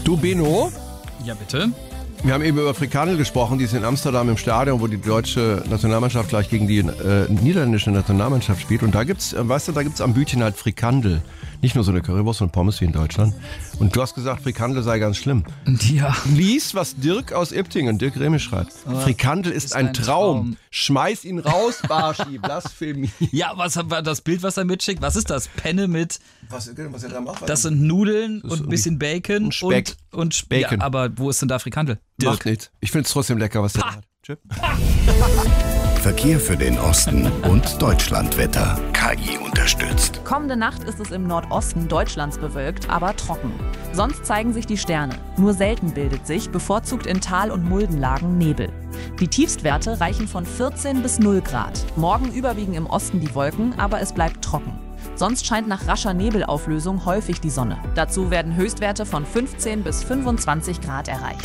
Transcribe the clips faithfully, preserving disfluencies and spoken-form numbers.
Du, Benno? Ja, bitte? Wir haben eben über Frikandel gesprochen, die ist in Amsterdam im Stadion, wo die deutsche Nationalmannschaft gleich gegen die äh, niederländische Nationalmannschaft spielt. Und da gibt's, äh, weißt du, da gibt's am Bütchen halt Frikandel. Nicht nur so eine Currywurst und Pommes wie in Deutschland. Und du hast gesagt, Frikandel sei ganz schlimm. Ja. Lies, was Dirk aus Iptingen, Dirk Rehme schreibt. Aber Frikandel ist, ist ein, ein Traum. Traum. Schmeiß ihn raus, Barschi, Blasphemie. Ja, was war das Bild, was er mitschickt? Was ist das? Penne mit, Was, was er da macht? das sind Nudeln Das ist und ein bisschen Bacon und Speck. und, und Sp- Bacon. Ja, aber wo ist denn da Frikandel? Macht nichts. Ich finde es trotzdem lecker, was der da hat. Tschüss. Verkehr für den Osten und Deutschlandwetter. K I unterstützt. Kommende Nacht ist es im Nordosten Deutschlands bewölkt, aber trocken. Sonst zeigen sich die Sterne. Nur selten bildet sich, bevorzugt in Tal- und Muldenlagen, Nebel. Die Tiefstwerte reichen von vierzehn bis null Grad. Morgen überwiegen im Osten die Wolken, aber es bleibt trocken. Sonst scheint nach rascher Nebelauflösung häufig die Sonne. Dazu werden Höchstwerte von fünfzehn bis fünfundzwanzig Grad erreicht.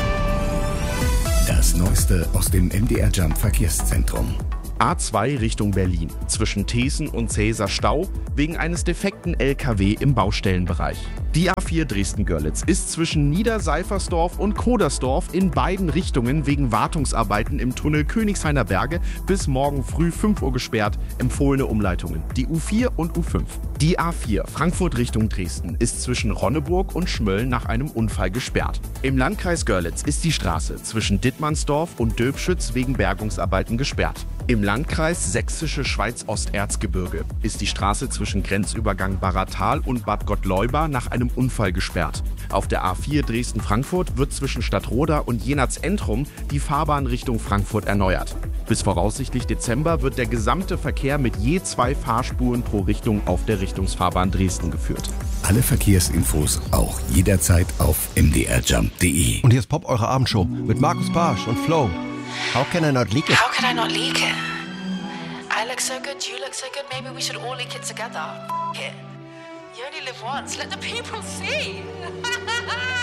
Das Neueste aus dem M D R Jump Verkehrszentrum. A zwei Richtung Berlin. Zwischen Thesen und Cäsar Stau wegen eines defekten L K W im Baustellenbereich. Die A vier Dresden-Görlitz ist zwischen Niederseifersdorf und Kodersdorf in beiden Richtungen wegen Wartungsarbeiten im Tunnel Königshainer Berge bis morgen früh fünf Uhr gesperrt. Empfohlene Umleitungen. Die U vier und U fünf. Die A vier Frankfurt Richtung Dresden ist zwischen Ronneburg und Schmölln nach einem Unfall gesperrt. Im Landkreis Görlitz ist die Straße zwischen Dittmannsdorf und Döbschütz wegen Bergungsarbeiten gesperrt. Im Landkreis Sächsische Schweiz-Osterzgebirge ist die Straße zwischen Grenzübergang Barratal und Bad Gottleuba nach einem Unfall gesperrt. Auf der A vier Dresden-Frankfurt wird zwischen Stadtroda und Jenatz-Entrum die Fahrbahn Richtung Frankfurt erneuert. Bis voraussichtlich Dezember wird der gesamte Verkehr mit je zwei Fahrspuren pro Richtung auf der Richtungsfahrbahn Dresden geführt. Alle Verkehrsinfos auch jederzeit auf m d r jump punkt d e. Und hier ist Pop, eure Abendshow mit Markus Barsch und Flo. How can I not leak it? How can I not leak it? I look so good, you look so good, maybe we should all leak it together. F- it. You only live once, let the people see.